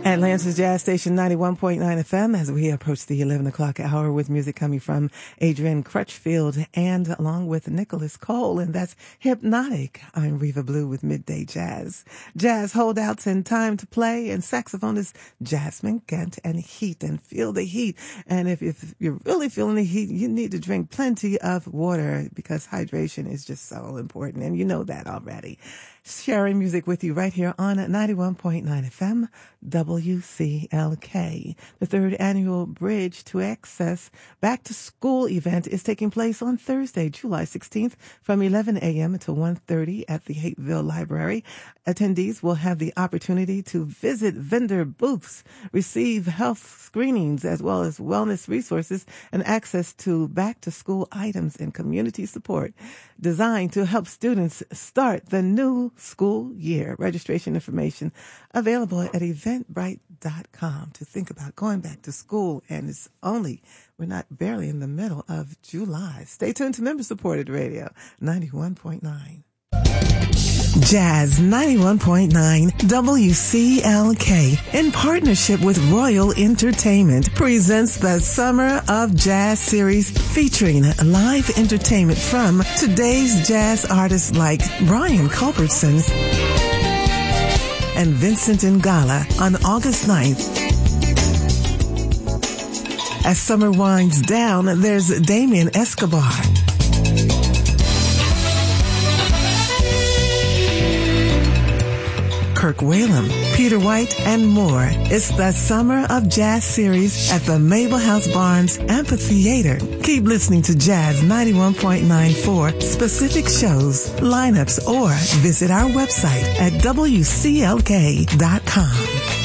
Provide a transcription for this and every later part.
Atlanta's Jazz Station 91.9 FM as we approach the 11 o'clock hour with music coming from Adrian Crutchfield and along with Nicholas Cole, and that's Hypnotic. I'm Reva Blue with Midday Jazz. Jazz holdouts and time to play, and saxophonist Jasmine Gant and Heat, and feel the heat. And if you're really feeling the heat, you need to drink plenty of water because hydration is just so important, and you know that already. Sharing music with you right here on 91.9 FM, WCLK. The third annual Bridge to Access Back to School event is taking place on Thursday, July 16th from 11 a.m. until 1:30 at the Hapeville Library. Attendees will have the opportunity to visit vendor booths, receive health screenings, as well as wellness resources and access to back-to-school items and community support designed to help students start the new school year. Registration information available at eventbrite.com to think about going back to school, and we're not barely in the middle of July. Stay tuned to member-supported radio, 91.9. Jazz 91.9 WCLK in partnership with Royal Entertainment presents the Summer of Jazz series featuring live entertainment from today's jazz artists like Brian Culbertson and Vincent Ngala on August 9th. As summer winds down, there's Damien Escobar, Kirk Whalum, Peter White, and more. It's the Summer of Jazz series at the Mabel House Barnes Amphitheater. Keep listening to Jazz 91.9 for specific shows, lineups, or visit our website at WCLK.com.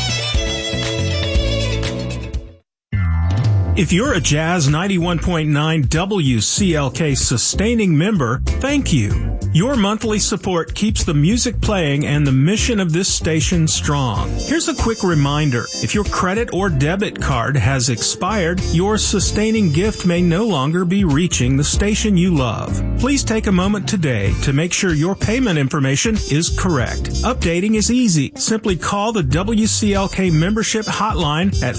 If you're a Jazz 91.9 WCLK sustaining member, thank you. Your monthly support keeps the music playing and the mission of this station strong. Here's a quick reminder. If your credit or debit card has expired, your sustaining gift may no longer be reaching the station you love. Please take a moment today to make sure your payment information is correct. Updating is easy. Simply call the WCLK membership hotline at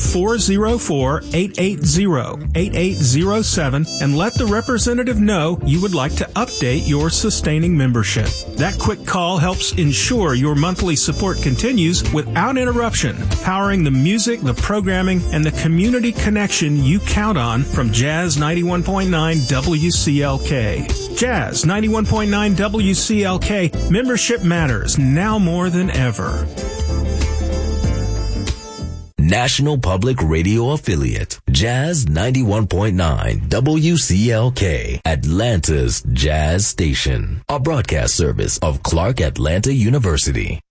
404-880-8807 and let the representative know you would like to update your sustaining membership. That quick call helps ensure your monthly support continues without interruption, powering the music, the programming, and the community connection you count on from Jazz 91.9 WCLK. Jazz 91.9 WCLK, membership matters now more than ever. National Public Radio affiliate, Jazz 91.9 WCLK, Atlanta's Jazz Station, a broadcast service of Clark Atlanta University.